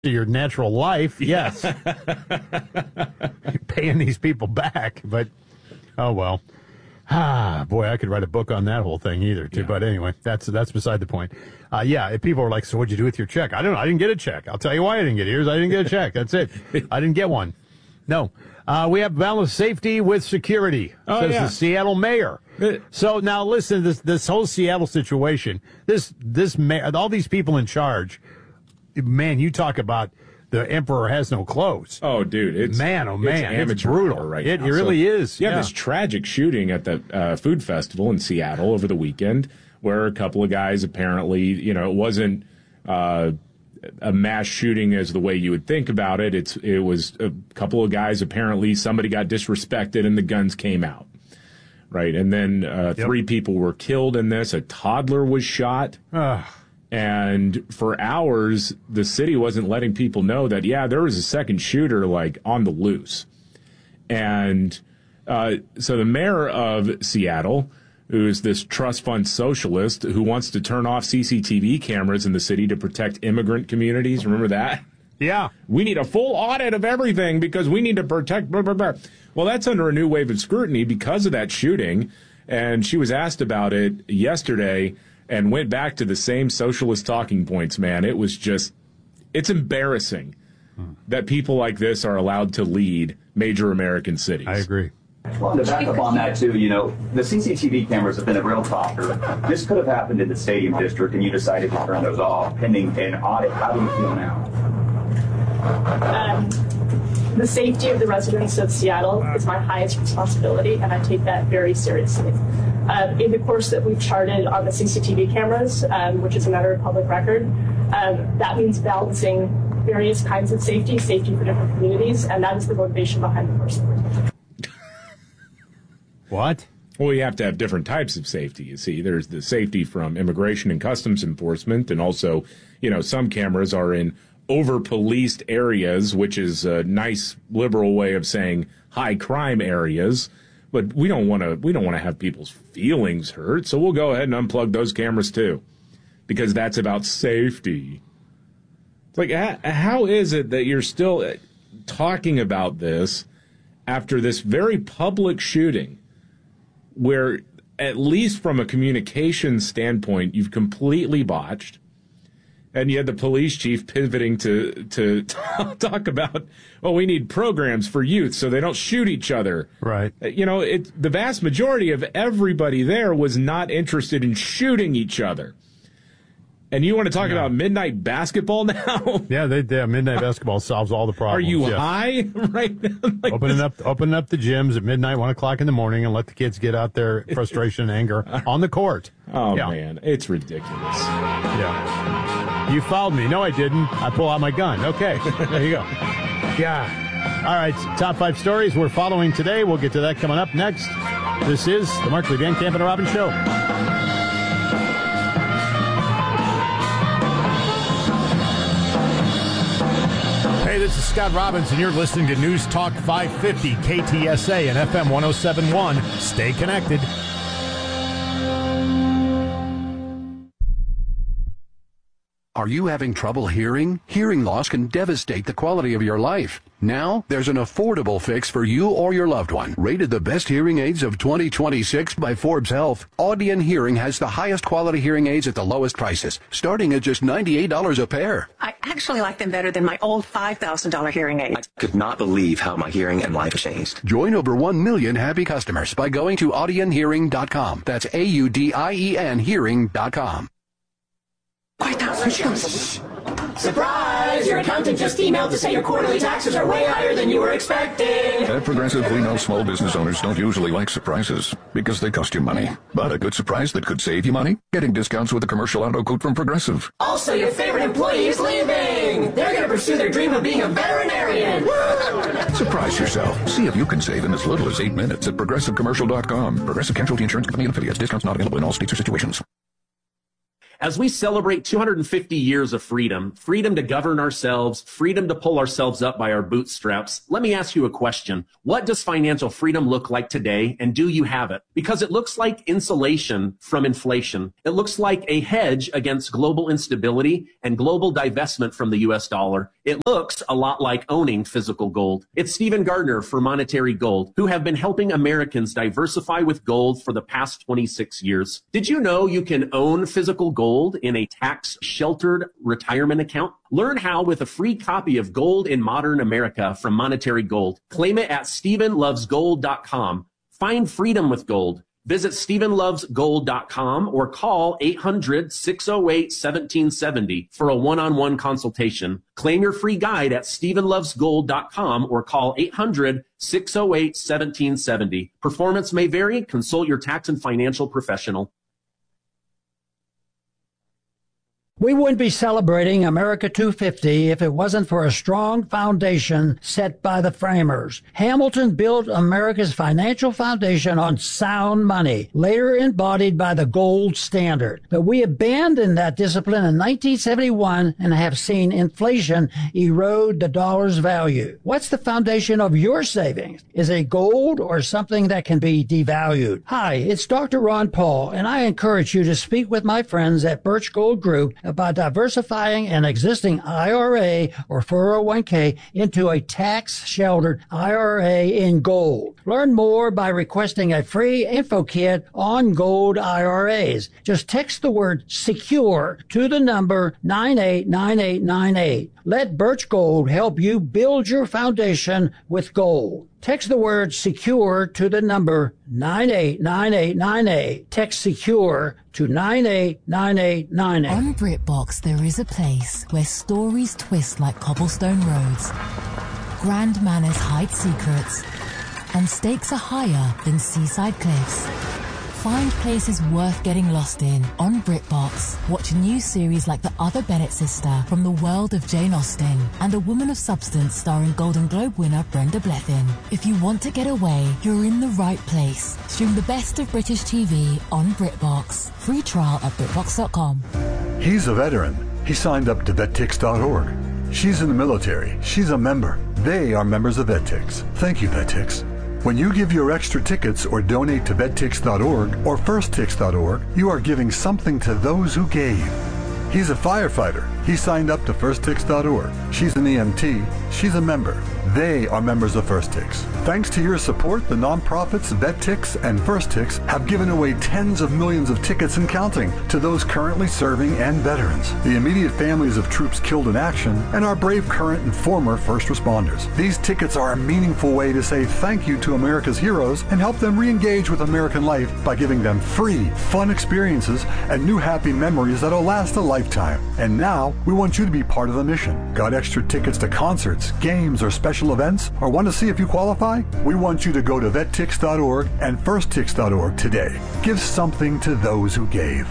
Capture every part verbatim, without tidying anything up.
your natural life, yes. You're paying these people back, but oh well. Ah, boy, I could write a book on that whole thing either, too. Yeah. But anyway, that's that's beside the point. Uh, yeah, if people are like, so what'd you do with your check? I don't know. I didn't get a check. I'll tell you why I didn't get it. Here's I didn't get a check. That's it. I didn't get one. No. Uh, we have balanced safety with security, oh, says yeah. the Seattle mayor. It, so now listen, this this whole Seattle situation, this this mayor, all these people in charge, man, you talk about the emperor has no clothes. Oh, dude, it's man, oh man, it's, it's brutal. Right it, now. it really so, is. Yeah, yeah, this tragic shooting at the uh, food festival in Seattle over the weekend, where a couple of guys apparently, you know, it wasn't uh, a mass shooting as the way you would think about it. It's it was a couple of guys apparently somebody got disrespected and the guns came out, right? And then uh, yep. three people were killed in this. A toddler was shot. Ugh. And for hours, the city wasn't letting people know that, yeah, there was a second shooter, like, on the loose. And uh, so the mayor of Seattle, who is this trust fund socialist who wants to turn off C C T V cameras in the city to protect immigrant communities, remember that? Yeah. We need a full audit of everything because we need to protect blah, blah, blah. Well, that's under a new wave of scrutiny because of that shooting. And she was asked about it yesterday and went back to the same socialist talking points, man. It was just, it's embarrassing hmm. that people like this are allowed to lead major American cities. I agree. Well, to back up on that, too, you know, the C C T V cameras have been a real talker. This could have happened in the Stadium District, and you decided to turn those off pending an audit. How do you feel now? Um, the safety of the residents of Seattle is my highest responsibility, and I take that very seriously. Um, in the course that we've charted on the C C T V cameras, um, which is a matter of public record, um, that means balancing various kinds of safety, safety for different communities, and that is the motivation behind the course that we're taking. What? Well, you have to have different types of safety. You see, there's the safety from immigration and customs enforcement, and also, you know, some cameras are in over-policed areas, which is a nice liberal way of saying high crime areas. But we don't want to. We don't want to have people's feelings hurt. So we'll go ahead and unplug those cameras too, because that's about safety. It's like, how is it that you're still talking about this after this very public shooting, where at least from a communication standpoint you've completely botched? And you had the police chief pivoting to to talk about, well, we need programs for youth so they don't shoot each other. Right. You know, it, the vast majority of everybody there was not interested in shooting each other. And you want to talk yeah. about midnight basketball now? Yeah, they, they midnight basketball solves all the problems. Are you yeah. high right now? Like opening this? up, opening up the gyms at midnight, one o'clock in the morning, and let the kids get out their frustration and anger on the court. Oh yeah. man, it's ridiculous. Yeah. You fouled me. No, I didn't. I pull out my gun. Okay, there you go. Yeah. All right, top five stories we're following today. We'll get to that coming up next. This is the Markley, Van Camp, and Robbins Show. Hey, this is Scott Robbins, and you're listening to News Talk five fifty, K T S A and F M one oh seven point one. Stay connected. Are you having trouble hearing? Hearing loss can devastate the quality of your life. Now, there's an affordable fix for you or your loved one. Rated the best hearing aids of twenty twenty-six by Forbes Health, Audion Hearing has the highest quality hearing aids at the lowest prices, starting at just ninety-eight dollars a pair. I actually like them better than my old five thousand dollars hearing aids. I could not believe how my hearing and life changed. Join over one million happy customers by going to audion hearing dot com. That's A U D I E N hearing dot com. Quiet down. Surprise! Your accountant just emailed to say your quarterly taxes are way higher than you were expecting. At Progressive, we know small business owners don't usually like surprises because they cost you money. But a good surprise that could save you money? Getting discounts with a commercial auto quote from Progressive. Also, your favorite employee is leaving. They're going to pursue their dream of being a veterinarian. Surprise yourself. See if you can save in as little as eight minutes at progressive commercial dot com. Progressive Casualty Insurance Company and affiliates. Discounts not available in all states or situations. As we celebrate two hundred fifty years of freedom, freedom to govern ourselves, freedom to pull ourselves up by our bootstraps, let me ask you a question. What does financial freedom look like today, and do you have it? Because it looks like insulation from inflation. It looks like a hedge against global instability and global divestment from the U S dollar. It looks a lot like owning physical gold. It's Stephen Gardner for Monetary Gold, who have been helping Americans diversify with gold for the past twenty-six years. Did you know you can own physical gold in a tax-sheltered retirement account? Learn how with a free copy of Gold in Modern America from Monetary Gold. Claim it at stephen loves gold dot com. Find freedom with gold. Visit stephen loves gold dot com or call eight hundred, six oh eight, one seven seven oh for a one-on-one consultation. Claim your free guide at stephen loves gold dot com or call eight hundred, six oh eight, one seven seven oh. Performance may vary. Consult your tax and financial professional. We wouldn't be celebrating America two fifty if it wasn't for a strong foundation set by the framers. Hamilton built America's financial foundation on sound money, later embodied by the gold standard. But we abandoned that discipline in nineteen seventy-one and have seen inflation erode the dollar's value. What's the foundation of your savings? Is it gold or something that can be devalued? Hi, it's Doctor Ron Paul, and I encourage you to speak with my friends at Birch Gold Group about diversifying an existing I R A or four oh one k into a tax-sheltered I R A in gold. Learn more by requesting a free info kit on gold I R As. Just text the word SECURE to the number nine eight nine eight nine eight. Let Birch Gold help you build your foundation with gold. Text the word SECURE to the number nine eight nine eight nine eight. Text SECURE to nine eight nine eight nine eight. On BritBox, there is a place where stories twist like cobblestone roads, grand manners hide secrets, and stakes are higher than seaside cliffs. Find places worth getting lost in on BritBox. Watch a new series like The Other Bennett Sister from the world of Jane Austen and A Woman of Substance starring Golden Globe winner Brenda Blethyn. If you want to get away, you're in the right place. Stream the best of British T V on BritBox. Free trial at BritBox dot com. He's a veteran. He signed up to vet tix dot org. She's in the military. She's a member. They are members of VetTix. Thank you, VetTix. When you give your extra tickets or donate to vet tix dot org or first tix dot org, you are giving something to those who gave. He's a firefighter. He signed up to first tix dot org. She's an E M T. She's a member. They are members of FirstTix. Thanks to your support, the nonprofits VetTix and FirstTix have given away tens of millions of tickets and counting to those currently serving and veterans, the immediate families of troops killed in action, and our brave current and former first responders. These tickets are a meaningful way to say thank you to America's heroes and help them re-engage with American life by giving them free, fun experiences and new happy memories that'll last a lifetime. And now, we want you to be part of the mission. Got extra tickets to concerts, games, or special events, or want to see if you qualify? We want you to go to vet tix dot org and first tix dot org today. Give something to those who gave.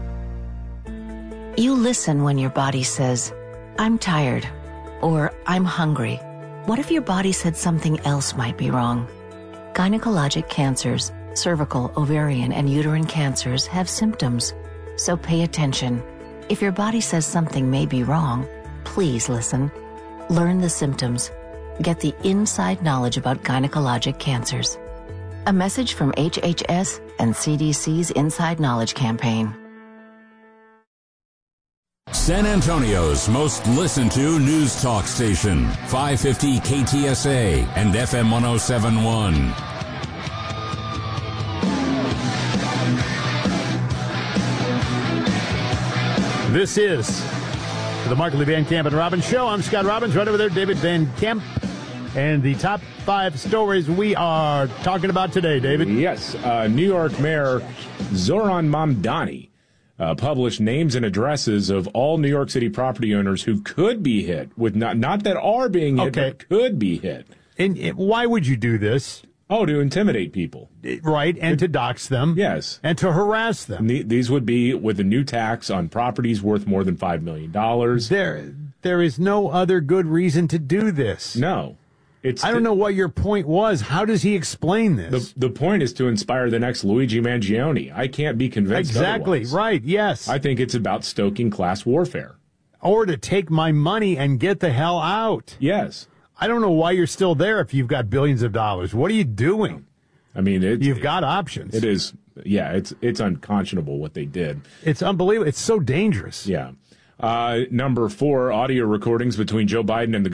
You listen when your body says, I'm tired, or I'm hungry. What if your body said something else might be wrong? Gynecologic cancers, cervical, ovarian, and uterine cancers have symptoms, so pay attention. If your body says something may be wrong, please listen. Learn the symptoms. Get the inside knowledge about gynecologic cancers. A message from H H S and C D C's Inside Knowledge campaign. San Antonio's most listened to news talk station, five fifty K T S A and F M one oh seven point one. This is the Markley Van Camp and Robbins Show. I'm Scott Robbins. Right over there, David Van Camp. And the top five stories we are talking about today, David. Yes. Uh, New York Mayor Zohran Mamdani uh, published names and addresses of all New York City property owners who could be hit with not not that are being hit, okay. but could be hit. And, and why would you do this? Oh, to intimidate people. Right, and to dox them. Yes. And to harass them. The, these would be with a new tax on properties worth more than five million dollars. There, there is no other good reason to do this. No. It's I don't know what your point was. How does he explain this? The, the point is to inspire the next Luigi Mangione. I can't be convinced Exactly, otherwise. right, yes. I think it's about stoking class warfare. Or to take my money and get the hell out. Yes. I don't know why you're still there if you've got billions of dollars. What are you doing? I mean, it, you've it, got options. It is, yeah, it's it's unconscionable what they did. It's unbelievable. It's so dangerous. Yeah. Uh, number four, audio recordings between Joe Biden and the